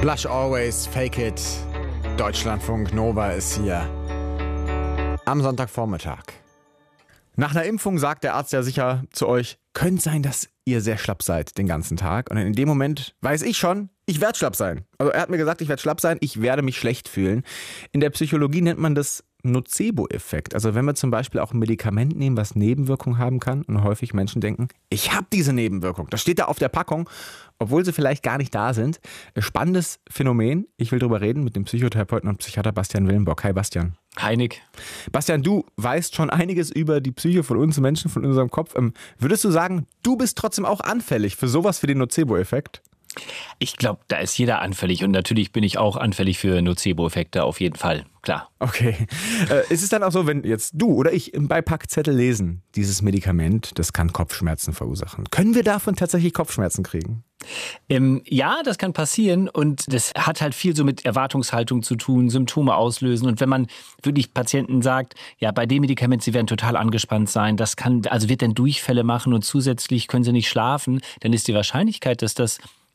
Blush always, fake it. Deutschlandfunk Nova ist hier. Am Sonntagvormittag. Nach einer Impfung sagt der Arzt ja sicher zu euch, könnte sein, dass ihr sehr schlapp seid den ganzen Tag. Und in dem Moment weiß ich schon, ich werde schlapp sein. Also er hat mir gesagt, ich werde schlapp sein, ich werde mich schlecht fühlen. In der Psychologie nennt man das Nocebo-Effekt. Also wenn wir zum Beispiel auch ein Medikament nehmen, was Nebenwirkungen haben kann und häufig Menschen denken, ich habe diese Nebenwirkung. Das steht da auf der Packung, obwohl sie vielleicht gar nicht da sind. Spannendes Phänomen. Ich will drüber reden mit dem Psychotherapeuten und Psychiater Bastian Willenbock. Hi Bastian. Hi Nick. Bastian, du weißt schon einiges über die Psyche von uns Menschen, von unserem Kopf. Würdest du sagen, du bist trotzdem auch anfällig für sowas wie den Nocebo-Effekt? Ich glaube, da ist jeder anfällig und natürlich bin ich auch anfällig für Nocebo-Effekte, auf jeden Fall, klar. Okay. Ist es dann auch so, wenn jetzt du oder ich im Beipackzettel lesen, dieses Medikament, das kann Kopfschmerzen verursachen. Können wir davon tatsächlich Kopfschmerzen kriegen? Ja, das kann passieren und das hat halt viel so mit Erwartungshaltung zu tun, Symptome auslösen und wenn man wirklich Patienten sagt, ja, bei dem Medikament, sie werden total angespannt sein, das kann, also wird dann Durchfälle machen und zusätzlich können sie nicht schlafen, dann ist die Wahrscheinlichkeit, dass das